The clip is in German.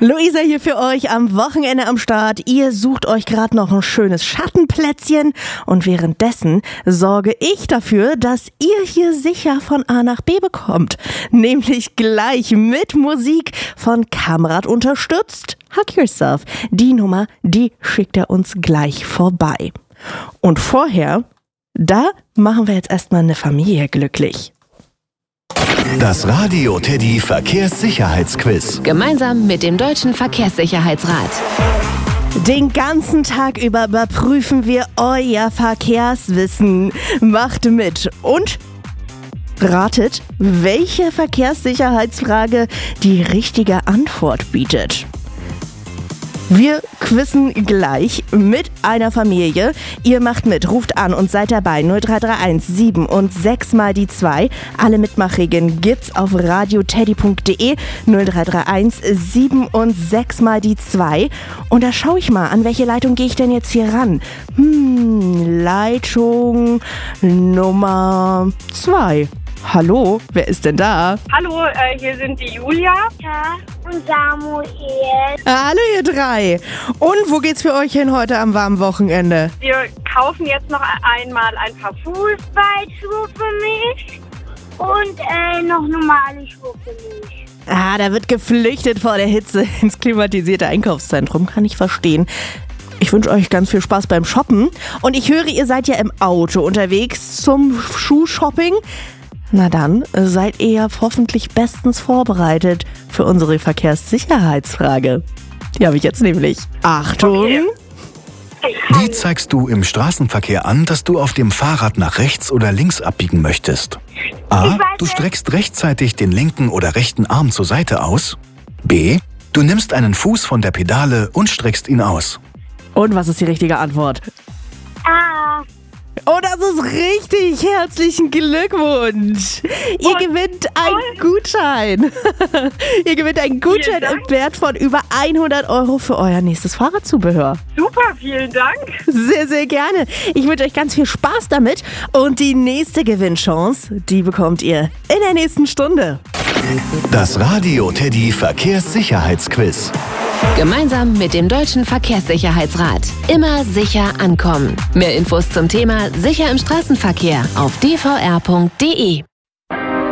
Luisa hier für euch am Wochenende am Start. Ihr sucht euch gerade noch ein schönes Schattenplätzchen und währenddessen sorge ich dafür, dass ihr hier sicher von A nach B bekommt. Nämlich gleich mit Musik von Kamrat unterstützt. Hug Yourself. Die Nummer, die schickt er uns gleich vorbei. Und vorher, da machen wir jetzt erstmal eine Familie glücklich. Das Radio Teddy Verkehrssicherheitsquiz. Gemeinsam mit dem Deutschen Verkehrssicherheitsrat. Den ganzen Tag über überprüfen wir euer Verkehrswissen. Macht mit und ratet, welche Verkehrssicherheitsfrage die richtige Antwort bietet. Wir quizzen gleich mit einer Familie. Ihr macht mit, ruft an und seid dabei. 0331 7 und 6 mal die 2. Alle Mitmachregeln gibt's auf radioteddy.de. 0331 7 und 6 mal die 2. Und da schaue ich mal, an welche Leitung gehe ich denn jetzt hier ran? Leitung Nummer 2. Hallo, wer ist denn da? Hallo, hier sind die Julia. Ja, und Samuel. Hallo ihr drei. Und wo geht's für euch hin heute am warmen Wochenende? Wir kaufen jetzt noch einmal ein paar Fußballschuhe für mich und noch normale Schuhe für mich. Da wird geflüchtet vor der Hitze ins klimatisierte Einkaufszentrum, kann ich verstehen. Ich wünsche euch ganz viel Spaß beim Shoppen. Und ich höre, ihr seid ja im Auto unterwegs zum Schuhshopping. Na dann seid ihr ja hoffentlich bestens vorbereitet für unsere Verkehrssicherheitsfrage. Die habe ich jetzt nämlich. Achtung! Okay. Wie zeigst du im Straßenverkehr an, dass du auf dem Fahrrad nach rechts oder links abbiegen möchtest? A. Du streckst rechtzeitig den linken oder rechten Arm zur Seite aus. B. Du nimmst einen Fuß von der Pedale und streckst ihn aus. Und was ist die richtige Antwort? Oh, das ist richtig. Herzlichen Glückwunsch. Ihr gewinnt einen Gutschein. Ihr gewinnt einen Gutschein im Wert von über 100 € für euer nächstes Fahrradzubehör. Super, vielen Dank. Sehr, sehr gerne. Ich wünsche euch ganz viel Spaß damit. Und die nächste Gewinnchance, die bekommt ihr in der nächsten Stunde. Das Radio Teddy Verkehrssicherheitsquiz. Gemeinsam mit dem Deutschen Verkehrssicherheitsrat. Immer sicher ankommen. Mehr Infos zum Thema Sicher im Straßenverkehr auf dvr.de.